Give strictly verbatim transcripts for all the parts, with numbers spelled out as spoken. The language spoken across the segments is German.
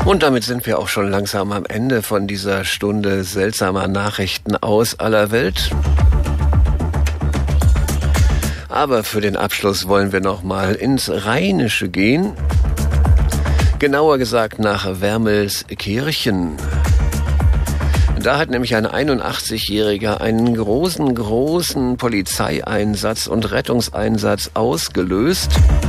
Und damit sind wir auch schon langsam am Ende von dieser Stunde seltsamer Nachrichten aus aller Welt. Aber für den Abschluss wollen wir noch mal ins Rheinische gehen. Genauer gesagt nach Wermelskirchen. Da hat nämlich ein einundachtzigjähriger einen großen, großen Polizeieinsatz und Rettungseinsatz ausgelöst.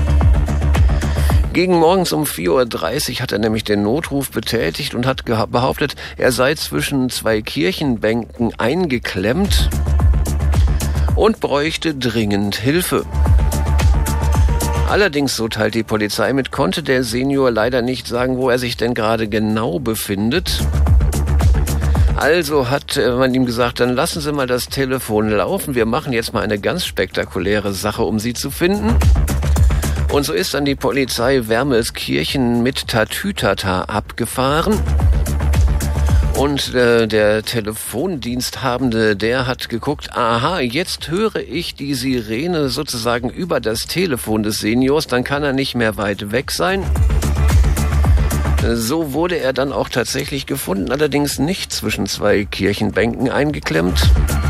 Gegen morgens um vier Uhr dreißig hat er nämlich den Notruf betätigt und hat behauptet, er sei zwischen zwei Kirchenbänken eingeklemmt und bräuchte dringend Hilfe. Allerdings, so teilt die Polizei mit, konnte der Senior leider nicht sagen, wo er sich denn gerade genau befindet. Also hat man ihm gesagt, dann lassen Sie mal das Telefon laufen. Wir machen jetzt mal eine ganz spektakuläre Sache, um Sie zu finden. Und so ist dann die Polizei Wermelskirchen mit Tatütata abgefahren. Und äh, der Telefondiensthabende, der hat geguckt, aha, jetzt höre ich die Sirene sozusagen über das Telefon des Seniors, dann kann er nicht mehr weit weg sein. So wurde er dann auch tatsächlich gefunden, allerdings nicht zwischen zwei Kirchenbänken eingeklemmt,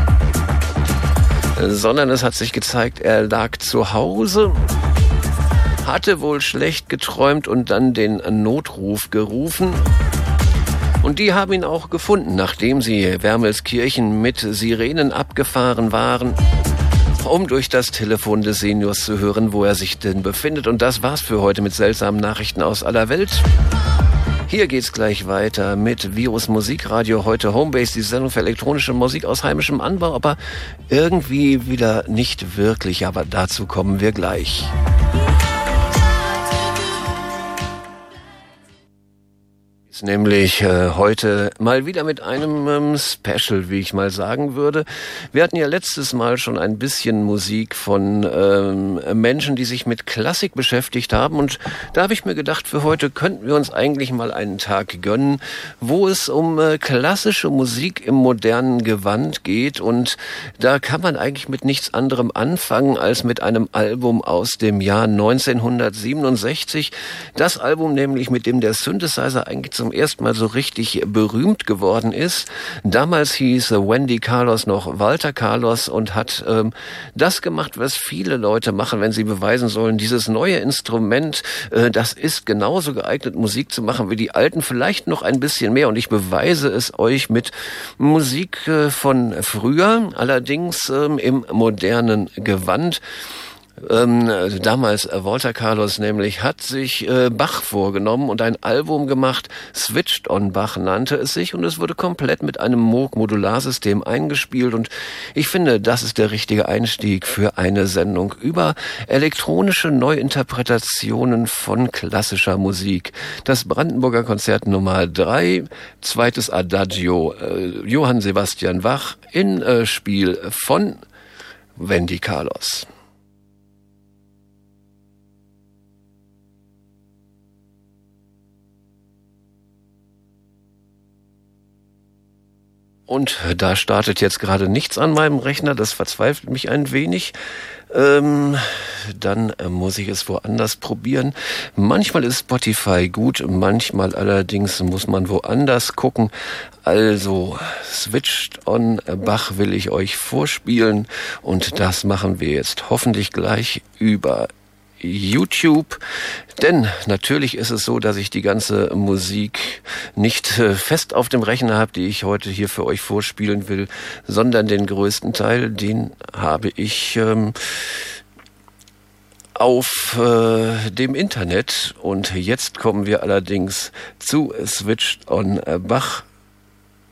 sondern es hat sich gezeigt, er lag zu Hause, hatte wohl schlecht geträumt und dann den Notruf gerufen. Und die haben ihn auch gefunden, nachdem sie Wermelskirchen mit Sirenen abgefahren waren, um durch das Telefon des Seniors zu hören, wo er sich denn befindet. Und das war's für heute mit seltsamen Nachrichten aus aller Welt. Hier geht's gleich weiter mit Virus Musikradio, heute Homebase, die Sendung für elektronische Musik aus heimischem Anbau, aber irgendwie wieder nicht wirklich, aber dazu kommen wir gleich. Nämlich äh, heute mal wieder mit einem ähm, Special, wie ich mal sagen würde. Wir hatten ja letztes Mal schon ein bisschen Musik von ähm, Menschen, die sich mit Klassik beschäftigt haben, und da habe ich mir gedacht, für heute könnten wir uns eigentlich mal einen Tag gönnen, wo es um äh, klassische Musik im modernen Gewand geht, und da kann man eigentlich mit nichts anderem anfangen als mit einem Album aus dem Jahr neunzehnhundertsiebenundsechzig. Das Album nämlich, mit dem der Synthesizer eigentlich zum ersten Mal so richtig berühmt geworden ist. Damals hieß Wendy Carlos noch Walter Carlos und hat ähm, das gemacht, was viele Leute machen, wenn sie beweisen sollen, dieses neue Instrument, äh, das ist genauso geeignet, Musik zu machen wie die alten, vielleicht noch ein bisschen mehr, und ich beweise es euch mit Musik äh, von früher, allerdings ähm, im modernen Gewand. Ähm, damals äh, Walter Carlos nämlich hat sich äh, Bach vorgenommen und ein Album gemacht, Switched on Bach nannte es sich, und es wurde komplett mit einem Moog-Modularsystem eingespielt, und ich finde, das ist der richtige Einstieg für eine Sendung über elektronische Neuinterpretationen von klassischer Musik. Das Brandenburger Konzert Nummer drei, zweites Adagio, äh, Johann Sebastian Bach in äh, Spiel von Wendy Carlos. Und da startet jetzt gerade nichts an meinem Rechner, das verzweifelt mich ein wenig. Ähm, dann äh, muss ich es woanders probieren. Manchmal ist Spotify gut, manchmal allerdings muss man woanders gucken. Also Switched on Bach will ich euch vorspielen, und das machen wir jetzt hoffentlich gleich über YouTube, denn natürlich ist es so, dass ich die ganze Musik nicht äh, fest auf dem Rechner habe, die ich heute hier für euch vorspielen will, sondern den größten Teil, den habe ich ähm, auf äh, dem Internet. Und jetzt kommen wir allerdings zu Switched on Bach.